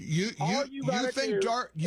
You think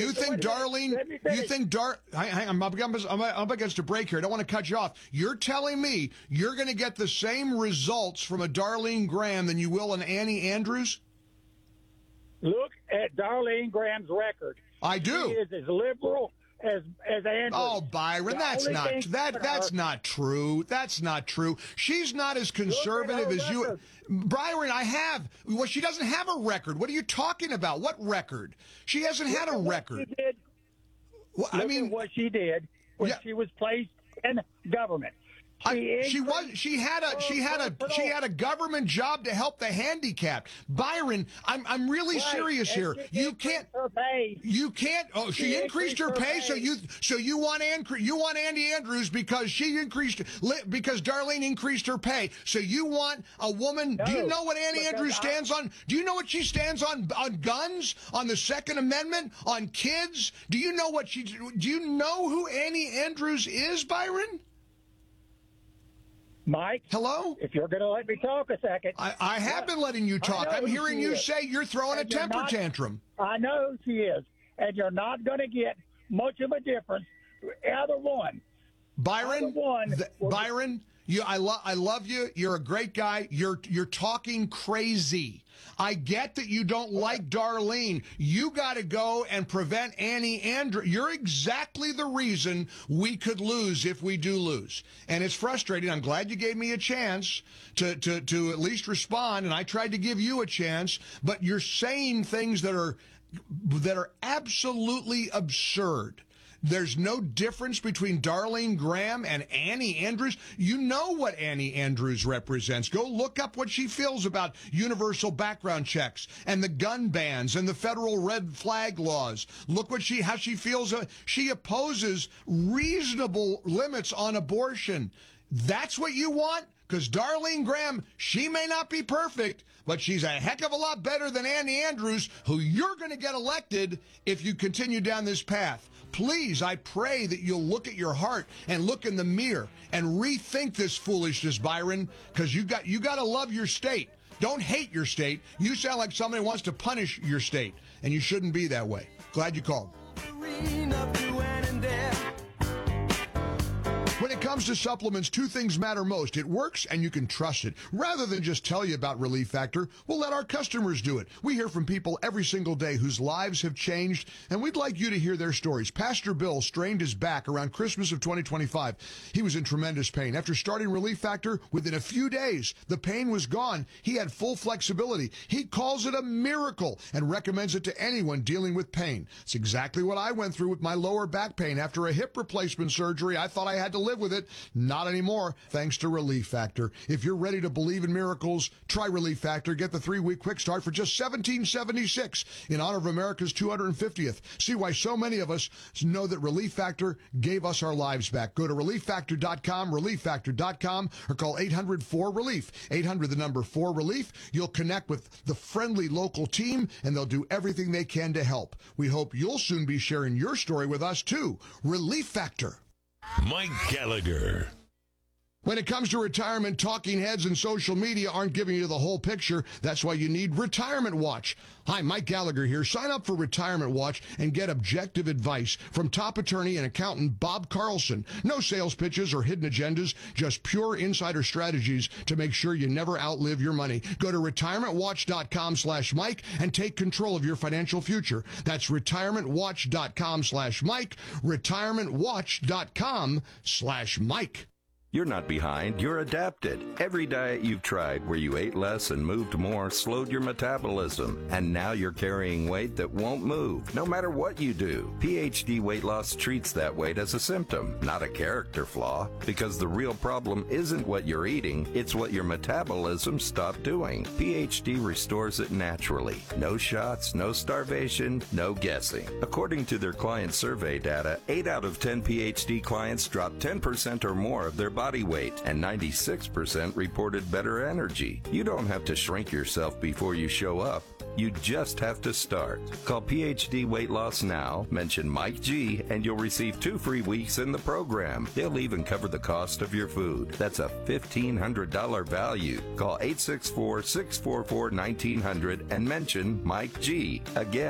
I'm up against a break here. I don't want to cut you off. You're telling me you're going to get the same results from a Darlene Graham than you will an Annie Andrews? Look at Darlene Graham's record. I do. She is as liberal as Andrews. Oh, Byron, that's not true. That's not true. She's not as conservative as you. Byron, well, she doesn't have a record. What are you talking about? What record? She hasn't had a record. She did. Well, I mean, what she did when she was placed in government. She had a government job to help the handicapped. Byron, I'm really serious here. You can't. Oh, she increased her pay. So you want Andy Andrews because Darlene increased her pay. So you want a woman? No, do you know what Andy Andrews stands on? Do you know what she stands on guns, on the Second Amendment, on kids? Do you know who Andy Andrews is, Byron? Mike? Hello? If you're going to let me talk a second. I have been letting you talk. I'm hearing you say you're throwing a temper tantrum. I know she is. And you're not going to get much of a difference. Either one. Byron, I love you. You're a great guy. You're talking crazy. I get that you don't like Darlene. You got to go and prevent Annie Andrews. You're exactly the reason we could lose if we do lose. And it's frustrating. I'm glad you gave me a chance to at least respond, and I tried to give you a chance, but you're saying things that are absolutely absurd. There's no difference between Darlene Graham and Annie Andrews. You know what Annie Andrews represents. Go look up what she feels about universal background checks and the gun bans and the federal red flag laws. Look how she feels. She opposes reasonable limits on abortion. That's what you want? Because Darlene Graham, she may not be perfect, but she's a heck of a lot better than Annie Andrews, who you're going to get elected if you continue down this path. Please, I pray that you'll look at your heart and look in the mirror and rethink this foolishness, Byron, because you got to love your state. Don't hate your state. You sound like somebody who wants to punish your state, and you shouldn't be that way. Glad you called. When it comes to supplements, two things matter most. It works and you can trust it. Rather than just tell you about Relief Factor, we'll let our customers do it. We hear from people every single day whose lives have changed, and we'd like you to hear their stories. Pastor Bill strained his back around Christmas of 2025. He was in tremendous pain. After starting Relief Factor, within a few days, the pain was gone. He had full flexibility. He calls it a miracle and recommends it to anyone dealing with pain. It's exactly what I went through with my lower back pain. After a hip replacement surgery, I thought I had to live with it. Not anymore, thanks to Relief Factor. If you're ready to believe in miracles, try Relief Factor. Get the 3-week quick start for just $17.76 in honor of America's 250th. See why so many of us know that Relief Factor gave us our lives back. Go to ReliefFactor.com, ReliefFactor.com, or call 800-4RELIEF. 800, the number 4RELIEF. You'll connect with the friendly local team, and they'll do everything they can to help. We hope you'll soon be sharing your story with us, too. Relief Factor. Mike Gallagher. When it comes to retirement, talking heads and social media aren't giving you the whole picture. That's why you need Retirement Watch. Hi, Mike Gallagher here. Sign up for Retirement Watch and get objective advice from top attorney and accountant Bob Carlson. No sales pitches or hidden agendas, just pure insider strategies to make sure you never outlive your money. Go to retirementwatch.com/Mike and take control of your financial future. That's retirementwatch.com/Mike, retirementwatch.com/Mike. You're not behind, you're adapted. Every diet you've tried where you ate less and moved more slowed your metabolism. And now you're carrying weight that won't move, no matter what you do. PhD Weight Loss treats that weight as a symptom, not a character flaw. Because the real problem isn't what you're eating, it's what your metabolism stopped doing. PhD restores it naturally. No shots, no starvation, no guessing. According to their client survey data, 8 out of 10 PhD clients dropped 10% or more of their body weight, and 96% reported better energy. You don't have to shrink yourself before you show up. You just have to start. Call PhD Weight Loss now, mention Mike G, and you'll receive 2 free weeks in the program. They'll even cover the cost of your food. That's a $1,500 value. Call 864-644-1900 and mention Mike G. Again,